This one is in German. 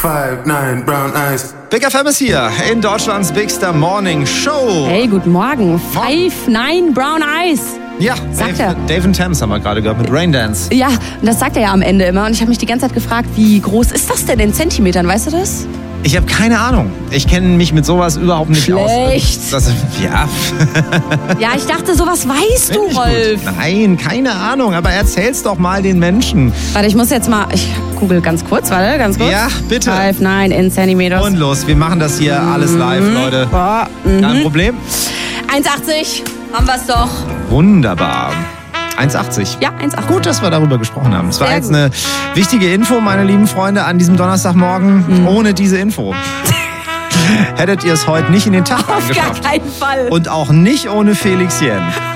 5'9", brown eyes. Big FM ist hier in Deutschlands Bigster Morning Show. Hey, guten Morgen. 5'9", brown eyes. Ja, Sagt er. Dave and Thames haben wir gerade gehört mit Raindance. Ja, und das sagt er ja am Ende immer. Und ich habe mich die ganze Zeit gefragt, wie groß ist das denn in Zentimetern? Weißt du das? Ich habe keine Ahnung. Ich kenne mich mit sowas überhaupt nicht Schlecht. aus. Ja. Ja, ich dachte, sowas weißt du, Rolf. Nein, keine Ahnung. Aber erzähl's doch mal den Menschen. Warte, ich muss jetzt mal... Ich google ganz kurz, warte, ganz kurz. Ja, bitte. 5'9" in Zentimeters. Und los, wir machen das hier alles live, Leute. Kein Problem. 1,80. Haben wir's doch. Wunderbar. 1,80. Ja, 1,80. Gut, dass wir darüber gesprochen haben. Es war Sehr jetzt gut. eine wichtige Info, meine lieben Freunde, an diesem Donnerstagmorgen. Ohne diese Info hättet ihr es heute nicht in den Tag Auf gar geschafft. keinen Fall. Und auch nicht ohne Felix Jen.